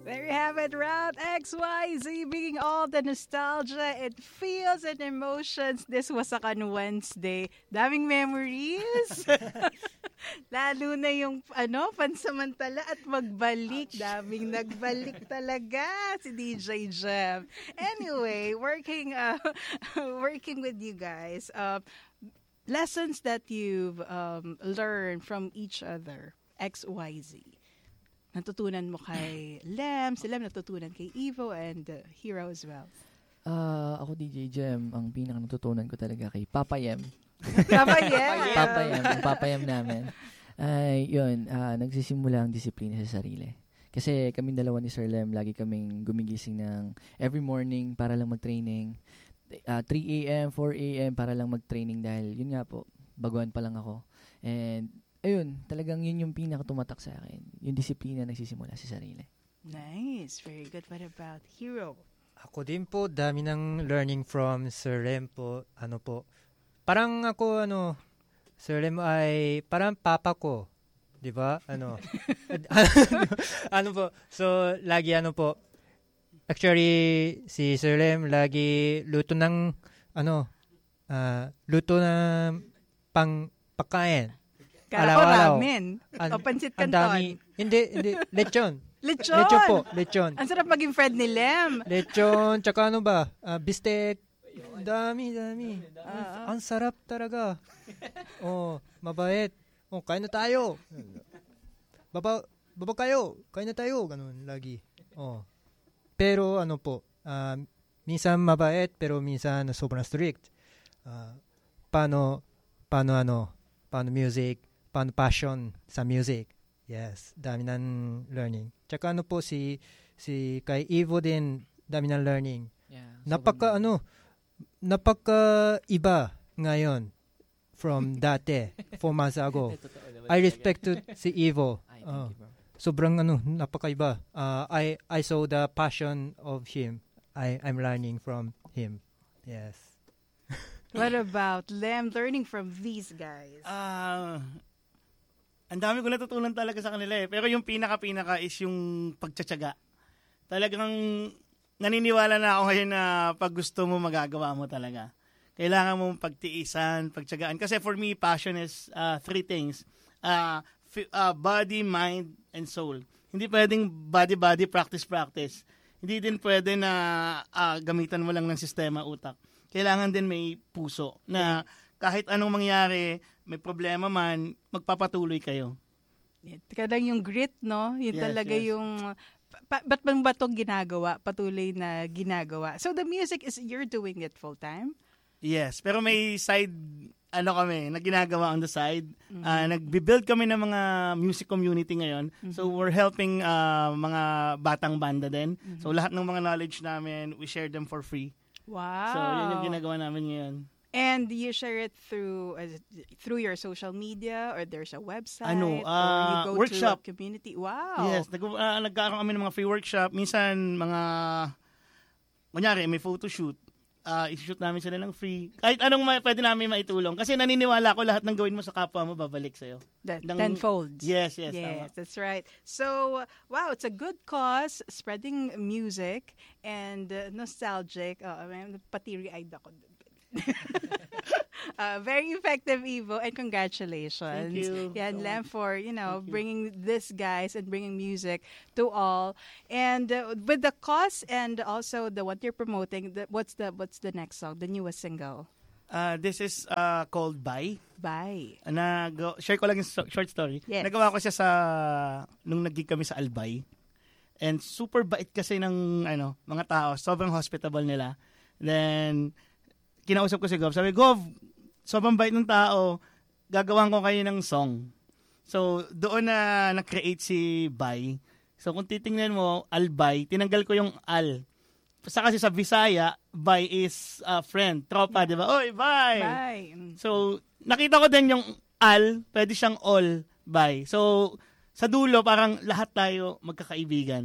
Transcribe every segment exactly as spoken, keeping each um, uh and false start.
There you have it, Route X Y Z, bringing all the nostalgia and feels and emotions. This was a Wasakan Wednesday. Daming memories. Lalo na yung ano, pansamantala at magbalik. Daming nagbalik talaga si D J Jem. Anyway, working uh, working with you guys. Uh, lessons that you've um, learned from each other, X Y Z. Natutunan mo kay Lem, si Lem natutunan kay Evo and uh, Hero as well. Ah, ako D J Jem, ang pinaka natutunan ko talaga kay Papa Yem. Papa Yem. Papa Yem, ang Papa Yem namin. Ay, yun, ah, nagsisimula ang disiplina sa sarili. Kasi kaming dalawa ni Sir Lem, lagi kaming gumigising ng every morning para lang mag-training. Uh, three a.m., four a.m. para lang mag-training dahil yun nga po, baguhan pa lang ako. And ayun, talagang yun yung pinaka-tumatak sa akin. Yung disiplina nagsisimula sa sarili. Nice. Very good. What about Hero? Ako din po, dami ng learning from Sir Rem po. Ano po, parang ako, ano, Sir Rem ay parang papa ko. Di ba? Ano, ano po, so, lagi ano po, actually, si Sir Rem lagi luto ng, ano, uh, luto ng pang pagkain. Kala ko ramen. An- o pansit ang canton. dami. Hindi, hindi. Lechon. Lechon. Lechon po. Lechon. Ang sarap maging friend ni Lem. Lechon. Tsaka ano ba? Uh, bistek. Dami, dami. Uh, Ang sarap talaga. Oh, mabait. Oh, kain na tayo. Baba, baba kayo. Kain na tayo. Ganun, lagi. Oh. Pero ano po, uh, minsan mabait, pero minsan sobrang strict. Uh, paano, paano ano, paano music, paano passion sa music. Yes, dami ng learning. Tsaka ano po si si kay Evo din, dami ng learning. Yeah, napaka ano, napaka iba ngayon from dati, four months ago. I respect to si Evo. Ay, Uh, thank you, bro. sobrang ano, napakaiba. Uh, I I saw the passion of him. I I'm learning from him. Yes. What about Lem learning from these guys? Ah, ang dami ko natutunan talaga sa kanila eh. Pero yung pinaka-pinaka is yung pagtsatsaga. Talagang naniniwala na ako ngayon na pag gusto mo, magagawa mo talaga. Kailangan mo pagtiisan, pagtsagaan. Kasi for me, passion is uh, three things. Uh, f- uh, body, mind, and soul. Hindi pwedeng body-body, practice-practice. Hindi din pwede na uh, gamitan mo lang ng sistema utak. Kailangan din may puso na kahit anong mangyari, may problema man, magpapatuloy kayo. Tika lang yung grit, no? Yun Yes, talaga yes. yung, pa, ba't bang ba itong ginagawa? Patuloy na ginagawa. So the music is, you're doing it full time? Yes, pero may side, ano kami, na ginagawa on the side. Mm-hmm. Uh, nagbe-build kami ng mga music community ngayon. Mm-hmm. So we're helping uh, mga batang banda din. Mm-hmm. So lahat ng mga knowledge namin, we share them for free. Wow. So yun yung ginagawa namin ngayon. And you share it through uh, through your social media or there's a website Ano, or you uh, go workshop. to a community? Wow. Yes, nag, uh, nagkakaroon kami ng mga free workshop. Minsan, mga, kunyari, may photoshoot. Uh, isi-shoot namin sila ng free. Kahit anong ma- pwede namin maitulong. Kasi naniniwala ko lahat ng gawin mo sa kapwa mo, babalik sa'yo. That Ng- tenfolds. Yes, yes. Yes, tama. that's right. So, uh, wow, it's a good cause, spreading music and uh, nostalgic. Oh, I mean, patiri-eyed ako. uh, very effective, Evo, and congratulations. Thank you. Yeah, and So Lem for, you know, Thank you. bringing this guys and bringing music to all. And uh, with the cause and also the what you're promoting, the, what's the what's the next song, the newest single? Uh, this is uh, called Bye. Bye. Na go, share ko lang yung so- short story. Yes. Nagawa ko siya sa nung nag-gig kami sa Albay. And super bait kasi ng ano, mga tao, sobrang hospitable nila. Then kinausap ko si Gov. Sabi, Gov, sobrang bait ng tao. Gagawan ko kayo ng song. So doon na na-create si Bye. So kung titingnan mo, Albay, tinanggal ko yung al. Sa kasi sa Bisaya, bye is uh, friend, tropa, di ba? Oy, bye! Bye. Mm. So, nakita ko din yung al, pwede siyang all, bye. So, sa dulo, parang lahat tayo magkakaibigan.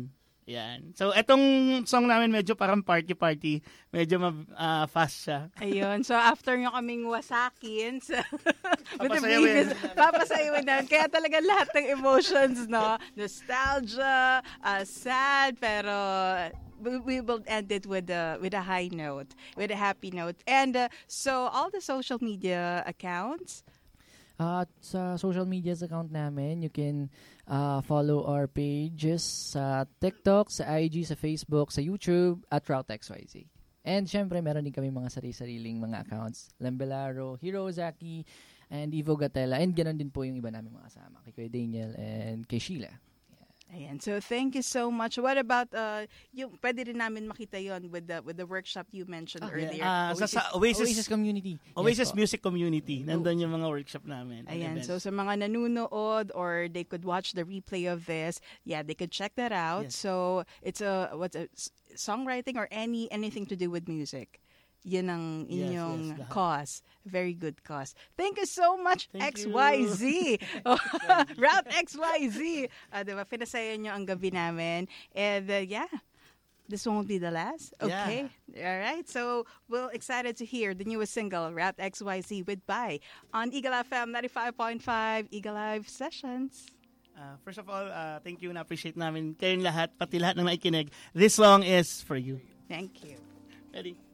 Yan. So, etong song namin medyo parang party-party. Medyo ma- ah, fast siya. Ayun. So, after nyo kaming wasakin sa with the Papasayawin. previous, papasayawin namin. Kaya talaga lahat ng emotions, no? Nostalgia, uh, sad, pero we, we will end it with a, with a high note, with a happy note. And uh, so, all the social media accounts, At sa social media account namin, you can uh, follow our pages sa TikTok, sa I G, sa Facebook, sa YouTube, at Route X Y Z. And syempre, meron din kami mga sarili-sariling mga accounts. Lambelaro, Hiro Ozaki, and Ivo Gatella. And ganoon din po yung iba namin mga kasama. Kay Kuya Daniel and kay Sheila. ayan. So, thank you so much. What about, uh, yung, pwede rin namin makita yon with the, with the workshop you mentioned earlier. Ah, sa, sa Oasis, Oasis Community. Oasis Yes po. Music Community. Nandun yung mga workshop namin. and Ayan, events. so sa mga nanunood or they could watch the replay of this, yeah, they could check that out. Yes. So it's a what's a s- songwriting or any anything to do with music. Yan ang Yes, inyong yes, lahat. cause. Very good cause. Thank you so much, Thank X you. Y Z. Route X Y Z. Uh, diba, pinasaya nyo ang gabi namin. And uh, yeah, this won't be the last. Okay. All right. So we're excited to hear the newest single, Route X Y Z with Bye, on Eagle F M ninety-five point five, Eagle Live Sessions. Uh, first of all, uh, thank you. Na-appreciate namin kayong lahat, pati lahat ng naikinig. This song is for you. Thank you. Ready?